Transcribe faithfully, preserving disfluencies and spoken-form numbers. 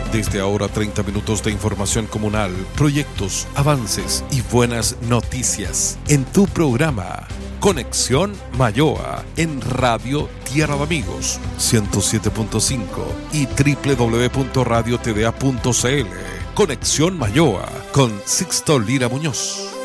Desde ahora treinta minutos de información comunal, proyectos, avances y buenas noticias en tu programa Conexión Mayoa en Radio Tierra de Amigos ciento siete punto cinco y doble u doble u doble u punto radio t d a punto c l. Conexión Mayoa con Sixto Lira Muñoz.